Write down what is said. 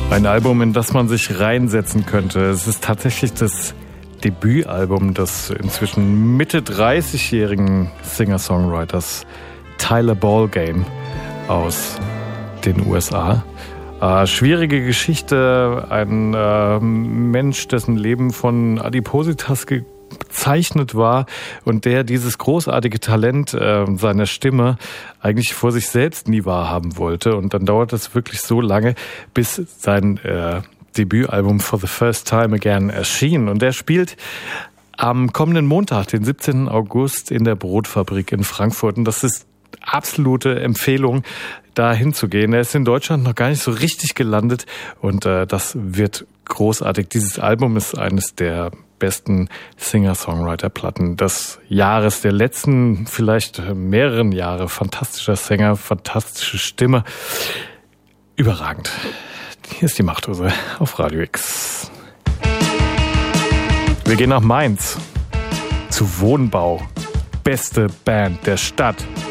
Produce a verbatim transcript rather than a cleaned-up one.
Ein Album, in das man sich reinsetzen könnte. Es ist tatsächlich das Debütalbum des inzwischen Mitte dreißigjährigen Singer-Songwriters Tyler Ballgame aus den U S A. Äh, schwierige Geschichte, ein äh, Mensch, dessen Leben von Adipositas gezeichnet war und der dieses großartige Talent äh, seiner Stimme eigentlich vor sich selbst nie wahrhaben wollte. Und dann dauert es wirklich so lange, bis sein äh, Debütalbum For the First Time Again erschien. Und er spielt am kommenden Montag, den siebzehnten August, in der Brotfabrik in Frankfurt. Und das ist absolute Empfehlung, da hinzugehen. Er ist in Deutschland noch gar nicht so richtig gelandet und äh, das wird großartig. Dieses Album ist eines der besten Singer-Songwriter-Platten des Jahres, der letzten, vielleicht mehreren Jahre. Fantastischer Sänger, fantastische Stimme. Überragend. Hier ist die Machtdose auf Radio X. Wir gehen nach Mainz. Zu Wohnbau. Beste Band der Stadt.